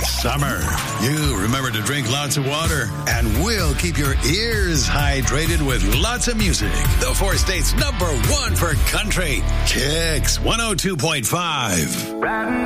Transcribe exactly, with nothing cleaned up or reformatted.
It's summer. You remember to drink lots of water, and we'll keep your ears hydrated with lots of music. The four states number one for country. Kicks one oh two point five.